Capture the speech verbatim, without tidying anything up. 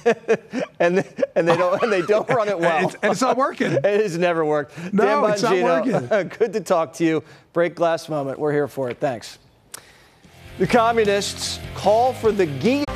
and they, and they don't and they don't run it well. And it's, and it's not working. It has never worked. No, Dan it's not Bongino, working. Good to talk to you. Break glass moment. We're here for it. Thanks. The communists call for the guillotine.